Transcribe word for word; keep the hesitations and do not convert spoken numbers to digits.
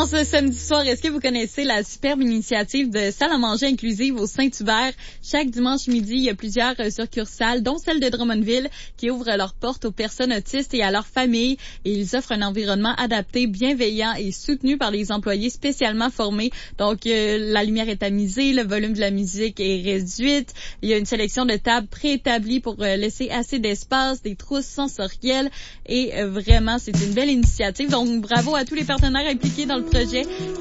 En ce samedi soir, est-ce que vous connaissez la superbe initiative de salle à manger inclusive au Saint-Hubert? Chaque dimanche midi, il y a plusieurs euh, succursales, dont celle de Drummondville, qui ouvrent leurs portes aux personnes autistes et à leurs familles. Et ils offrent un environnement adapté, bienveillant et soutenu par les employés spécialement formés. Donc, euh, la lumière est tamisée, le volume de la musique est réduite. Il y a une sélection de tables préétablies pour euh, laisser assez d'espace, des trousses sensorielles. Et euh, vraiment, c'est une belle initiative. Donc, bravo à tous les partenaires impliqués dans le projet.